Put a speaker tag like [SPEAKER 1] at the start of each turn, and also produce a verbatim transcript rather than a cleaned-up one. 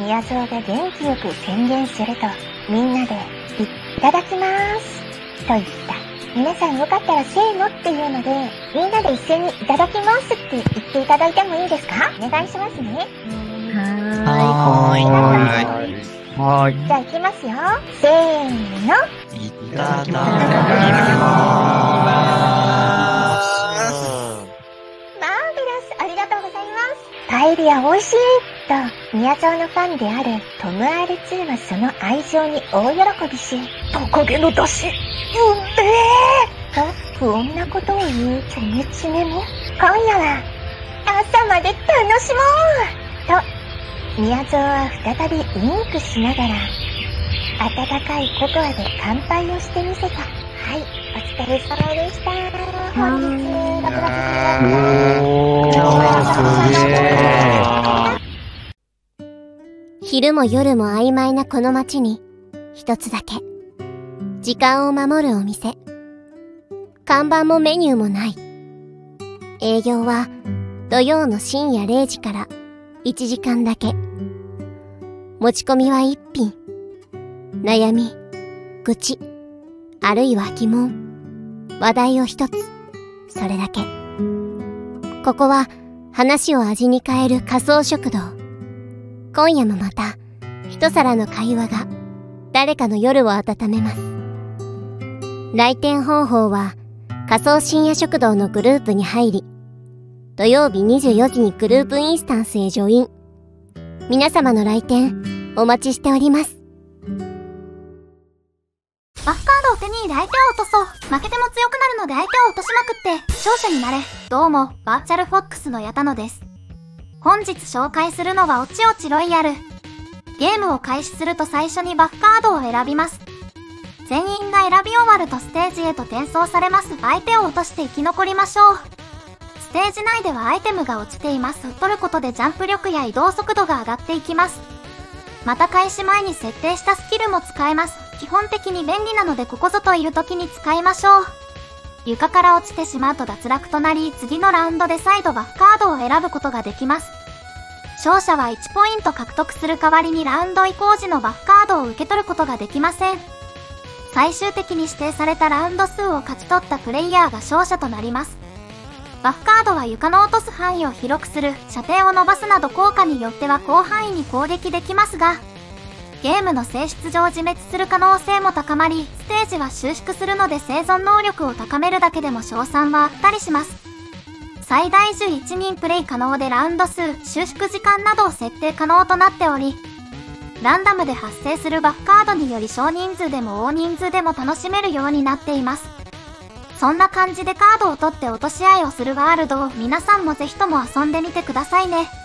[SPEAKER 1] 宮蔵が元気よく宣言すると、みんなで、いただきまーす、と言った。皆さんよかったらせーのっていうので、みんなで一斉にいただきますって言っていただいてもいいですか？お願いしますね。
[SPEAKER 2] はーい。
[SPEAKER 3] はーい。
[SPEAKER 2] はーい。
[SPEAKER 1] じゃあ行きますよ。せーの。
[SPEAKER 3] いただきまーす。
[SPEAKER 1] マーベラス、ありがとうございます。パエリア美味しいと、宮蔵のファンであるトム アールツー はその愛情に大喜びし、トカゲの出汁、うんめーと不穏なことを言うチョメチメも、今夜は朝まで楽しもうと、宮蔵は再びウインクしながら、温かいココアで乾杯をしてみせた。はい、お疲れ様でした。本日、ラブラブ
[SPEAKER 2] おー、すげー。
[SPEAKER 4] 昼も夜も曖昧なこの街に、一つだけ、時間を守るお店。看板もメニューもない。営業は土曜の深夜れいじからいちじかんだけ。持ち込みは一品。悩み、愚痴、あるいは疑問、話題を一つ。それだけ。ここは話を味に変える仮想食堂。今夜もまた一皿の会話が誰かの夜を温めます。来店方法は仮想深夜食堂のグループに入り、土曜日にじゅうよじにグループインスタンスへジョイン。皆様の来店お待ちしております。
[SPEAKER 5] バフカードを手に入れ相手を落とそう。負けても強くなるので相手を落としまくって勝者になれ。どうも、バーチャルフォックスの矢田野です。本日紹介するのはおちおちロイヤル。ゲームを開始すると最初にバフカードを選びます。全員が選び終わるとステージへと転送されます。相手を落として生き残りましょう。ステージ内ではアイテムが落ちています。取ることでジャンプ力や移動速度が上がっていきます。また開始前に設定したスキルも使えます。基本的に便利なのでここぞという時に使いましょう。床から落ちてしまうと脱落となり、次のラウンドで再度バフカードを選ぶことができます。勝者はいちポイント獲得する代わりにラウンド移行時のバフカードを受け取ることができません。最終的に指定されたラウンド数を勝ち取ったプレイヤーが勝者となります。バフカードは床の落とす範囲を広くする、射程を伸ばすなど効果によっては広範囲に攻撃できますが、ゲームの性質上自滅する可能性も高まり、ステージは収縮するので生存能力を高めるだけでも勝算はあったりします。最大じゅういちにんプレイ可能でラウンド数、収縮時間などを設定可能となっており、ランダムで発生するバフカードにより少人数でも大人数でも楽しめるようになっています。そんな感じでカードを取って落とし合いをするワールドを皆さんもぜひとも遊んでみてくださいね。